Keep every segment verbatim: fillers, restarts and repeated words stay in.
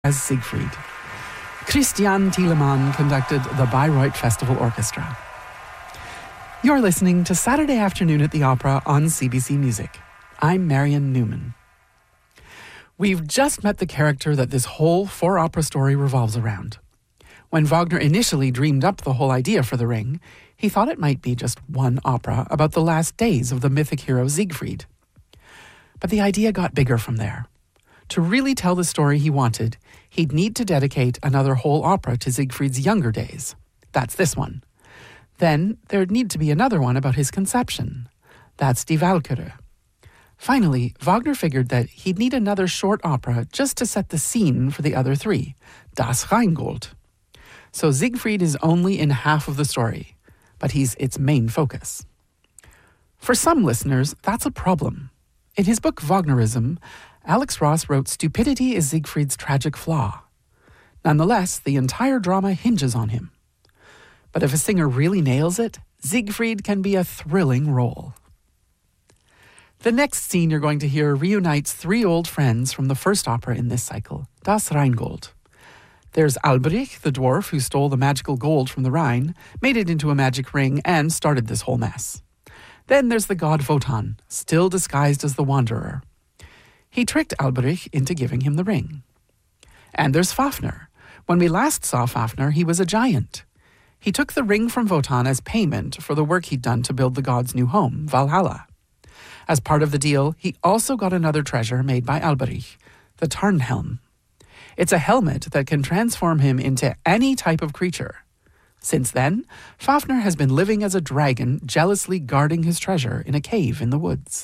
as Siegfried. Christian Thielemann conducted the Bayreuth Festival Orchestra. You're listening to Saturday Afternoon at the Opera on C B C Music. I'm Marion Newman. We've just met the character that this whole four-opera story revolves around. When Wagner initially dreamed up the whole idea for The Ring, he thought it might be just one opera about the last days of the mythic hero Siegfried. But the idea got bigger from there. To really tell the story he wanted, he'd need to dedicate another whole opera to Siegfried's younger days. That's this one. Then there'd need to be another one about his conception. That's Die Walküre. Finally, Wagner figured that he'd need another short opera just to set the scene for the other three, Das Rheingold. So Siegfried is only in half of the story, but he's its main focus. For some listeners, that's a problem. In his book Wagnerism, Alex Ross wrote stupidity is Siegfried's tragic flaw. Nonetheless, the entire drama hinges on him. But if a singer really nails it, Siegfried can be a thrilling role. The next scene you're going to hear reunites three old friends from the first opera in this cycle, Das Rheingold. There's Alberich, the dwarf who stole the magical gold from the Rhine, made it into a magic ring, and started this whole mess. Then there's the god Wotan, still disguised as the Wanderer. He tricked Alberich into giving him the ring. And there's Fafner. When we last saw Fafner, he was a giant. He took the ring from Wotan as payment for the work he'd done to build the god's new home, Valhalla. As part of the deal, he also got another treasure made by Alberich, the Tarnhelm. It's a helmet that can transform him into any type of creature. Since then, Fafner has been living as a dragon, jealously guarding his treasure in a cave in the woods.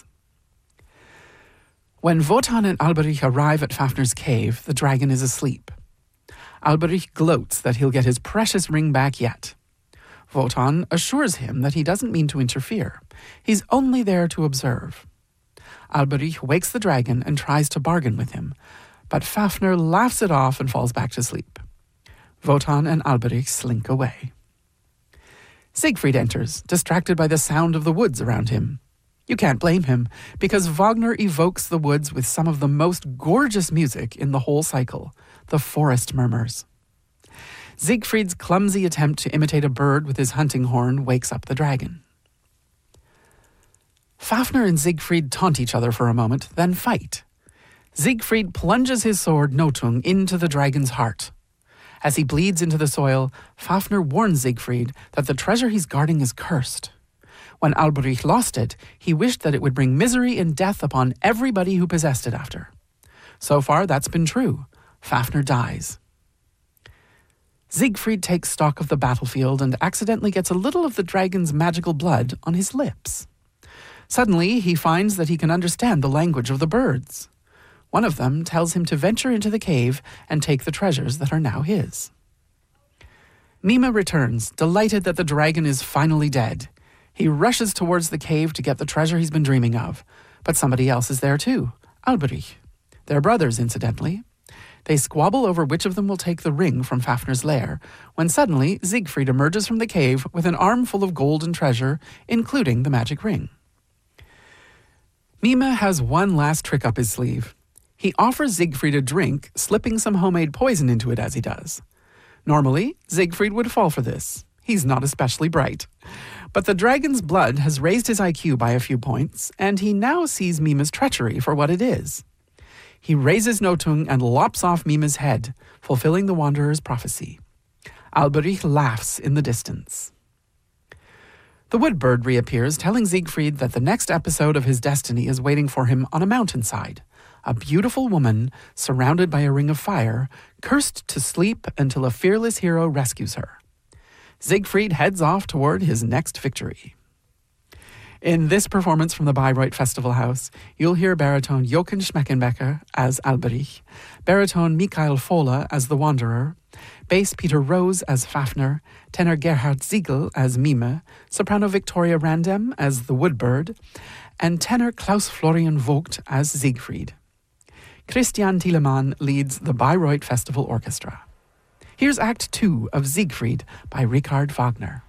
When Wotan and Alberich arrive at Fafner's cave, the dragon is asleep. Alberich gloats that he'll get his precious ring back yet. Wotan assures him that he doesn't mean to interfere. He's only there to observe. Alberich wakes the dragon and tries to bargain with him, but Fafner laughs it off and falls back to sleep. Wotan and Alberich slink away. Siegfried enters, distracted by the sound of the woods around him. You can't blame him, because Wagner evokes the woods with some of the most gorgeous music in the whole cycle, the forest murmurs. Siegfried's clumsy attempt to imitate a bird with his hunting horn wakes up the dragon. Fafner and Siegfried taunt each other for a moment, then fight. Siegfried plunges his sword Nothung into the dragon's heart. As he bleeds into the soil, Fafner warns Siegfried that the treasure he's guarding is cursed. When Alberich lost it, he wished that it would bring misery and death upon everybody who possessed it after. So far, that's been true. Fafner dies. Siegfried takes stock of the battlefield and accidentally gets a little of the dragon's magical blood on his lips. Suddenly, he finds that he can understand the language of the birds. One of them tells him to venture into the cave and take the treasures that are now his. Mime returns, delighted that the dragon is finally dead. He rushes towards the cave to get the treasure he's been dreaming of. But somebody else is there too, Alberich. They're brothers, incidentally. They squabble over which of them will take the ring from Fafner's lair, when suddenly Siegfried emerges from the cave with an armful of gold and treasure, including the magic ring. Mime has one last trick up his sleeve. He offers Siegfried a drink, slipping some homemade poison into it as he does. Normally, Siegfried would fall for this. He's not especially bright. But the dragon's blood has raised his I Q by a few points, and he now sees Mime's treachery for what it is. He raises Nothung and lops off Mime's head, fulfilling the Wanderer's prophecy. Alberich laughs in the distance. The wood bird reappears, telling Siegfried that the next episode of his destiny is waiting for him on a mountainside. A beautiful woman, surrounded by a ring of fire, cursed to sleep until a fearless hero rescues her. Siegfried heads off toward his next victory. In this performance from the Bayreuth Festival House, you'll hear baritone Jochen Schmeckenbecker as Alberich, baritone Michael Fohle as the Wanderer, bass Peter Rose as Fafner, tenor Gerhard Siegel as Mime, soprano Victoria Randem as the Woodbird, and tenor Klaus Florian Vogt as Siegfried. Christian Thielemann leads the Bayreuth Festival Orchestra. Here's Act Two of Siegfried by Richard Wagner.